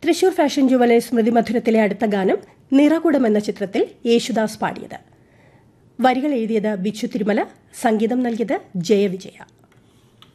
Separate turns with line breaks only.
Thrissur fashion jewellers സ്മൃതി മധുരത്തിലെ അടുത്ത ഗാനം നിറകുടം എന്ന ചിത്രത്തിൽ യേശുദാസ് പാടിയത്. വരികൾ എഴുതിയത് ബിച്ചു തിരുമല, സംഗീതം നൽകിയത് ജയവിജയ.